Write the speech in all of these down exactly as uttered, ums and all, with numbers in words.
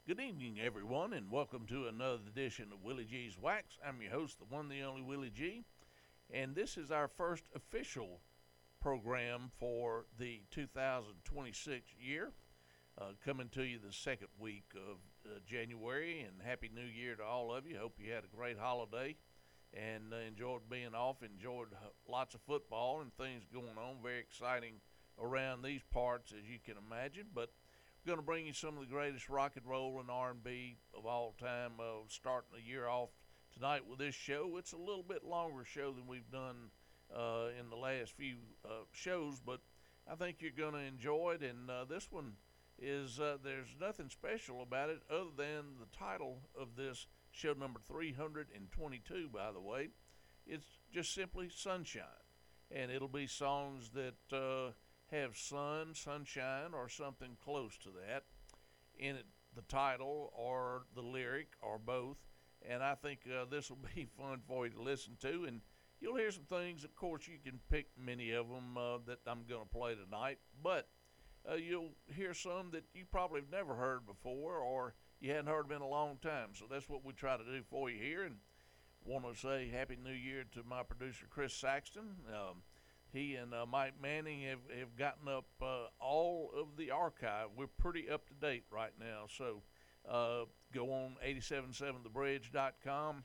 Good evening, everyone, and welcome to another edition of Willie G's Wax. I'm your host, the one, the only Willie G, and this is our first official program for the two thousand twenty-six year, uh, coming to you the second week of uh, January, and Happy New Year to all of you. Hope you had a great holiday and uh, enjoyed being off, enjoyed uh, lots of football and things going on. Very exciting around these parts, as you can imagine, but going to bring you some of the greatest rock and roll and R and B of all time, uh, starting the year off tonight with this show. It's a little bit longer show than we've done uh, in the last few uh, shows, but I think you're going to enjoy it. And uh, this one is, uh, there's nothing special about it other than the title of this show, number three hundred twenty-two, by the way. It's just simply Sunshine. And it'll be songs that uh, have sun, sunshine, or something close to that in it, the title or the lyric or both. And I think uh, this will be fun for you to listen to. And you'll hear some things, of course, you can pick many of them uh, that I'm going to play tonight. But uh, you'll hear some that you probably have never heard before or you hadn't heard them in a long time. So that's what we try to do for you here. And want to say Happy New Year to my producer, Chris Saxton. Um, He and uh, Mike Manning have, have gotten up uh, all of the archive. We're pretty up to date right now. So uh, go on eight seven seven the bridge dot com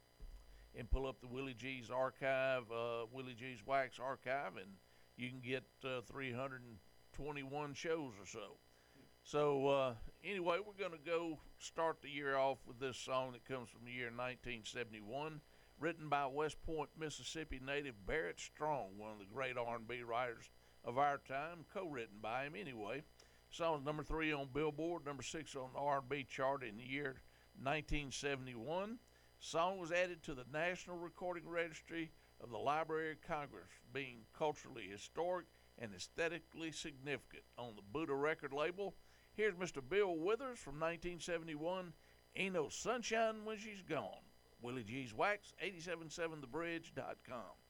and pull up the Willie G's archive, uh, Willie G's Wax archive, and you can get uh, three hundred twenty-one shows or so. So uh, anyway, we're going to go start the year off with this song that comes from the year nineteen seventy-one. Written by West Point, Mississippi native Barrett Strong, one of the great R and B writers of our time, co-written by him anyway. Song's number three on Billboard, number six on the R and B chart in the year nineteen seventy-one. Song was added to the National Recording Registry of the Library of Congress, being culturally historic and aesthetically significant on the Buddha record label. Here's Mister Bill Withers from nineteen seventy-one, Ain't No Sunshine When She's Gone. Willie G's Wax, eight seven seven the bridge dot com.